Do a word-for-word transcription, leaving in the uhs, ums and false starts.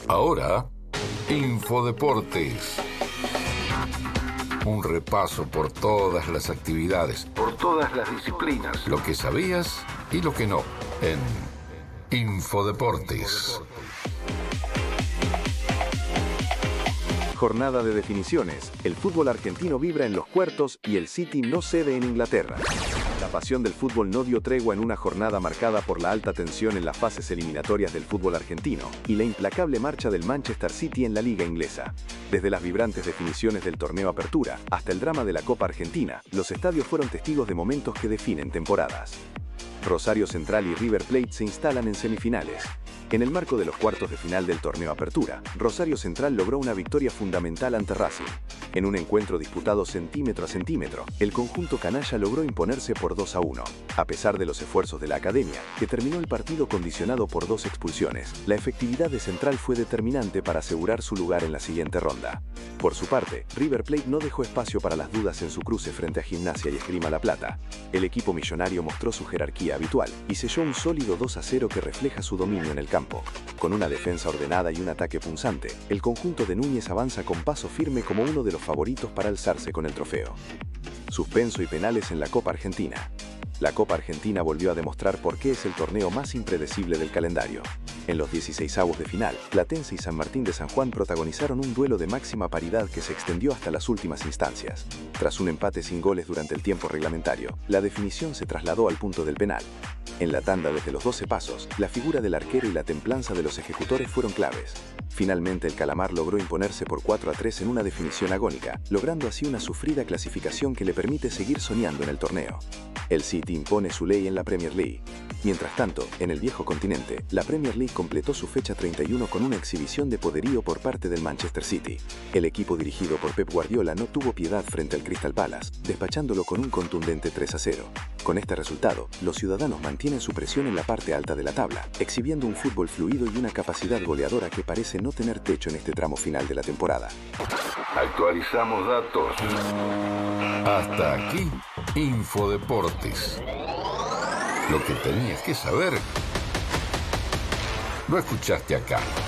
Ahora, Infodeportes. Un repaso por todas las actividades, por todas las disciplinas, lo que sabías y lo que no, en Infodeportes. Jornada de definiciones. El fútbol argentino vibra en los cuartos y el City no cede en Inglaterra. La pasión del fútbol no dio tregua en una jornada marcada por la alta tensión en las fases eliminatorias del fútbol argentino y la implacable marcha del Manchester City en la liga inglesa. Desde las vibrantes definiciones del torneo Apertura hasta el drama de la Copa Argentina, los estadios fueron testigos de momentos que definen temporadas. Rosario Central y River Plate se instalan en semifinales. En el marco de los cuartos de final del torneo Apertura, Rosario Central logró una victoria fundamental ante Racing. En un encuentro disputado centímetro a centímetro, el conjunto canalla logró imponerse por dos a uno. A pesar de los esfuerzos de la academia, que terminó el partido condicionado por dos expulsiones, la efectividad de Central fue determinante para asegurar su lugar en la siguiente ronda. Por su parte, River Plate no dejó espacio para las dudas en su cruce frente a Gimnasia y Esgrima La Plata. El equipo millonario mostró su jerarquía habitual y selló un sólido dos a cero que refleja su dominio en el campo. Con una defensa ordenada y un ataque punzante, el conjunto de Núñez avanza con paso firme como uno de los favoritos para alzarse con el trofeo. Suspenso y penales en la Copa Argentina. La Copa Argentina volvió a demostrar por qué es el torneo más impredecible del calendario. En los dieciseisavos de final, Platense y San Martín de San Juan protagonizaron un duelo de máxima paridad que se extendió hasta las últimas instancias. Tras un empate sin goles durante el tiempo reglamentario, la definición se trasladó al punto del penal. En la tanda desde los doce pasos, la figura del arquero y la templanza de los ejecutores fueron claves. Finalmente el Calamar logró imponerse por cuatro a tres en una definición agónica, logrando así una sufrida clasificación que le permite seguir soñando en el torneo. El City impone su ley en la Premier League. Mientras tanto, en el viejo continente, la Premier League completó su fecha treinta y uno con una exhibición de poderío por parte del Manchester City. El equipo dirigido por Pep Guardiola no tuvo piedad frente al Crystal Palace, despachándolo con un contundente tres a cero. Con este resultado, los ciudadanos mantienen su presión en la parte alta de la tabla, exhibiendo un fútbol fluido y una capacidad goleadora que parece no tener techo en este tramo final de la temporada. Actualizamos datos. Hasta aquí, Infodeportes. Lo que tenías que saber, lo escuchaste acá.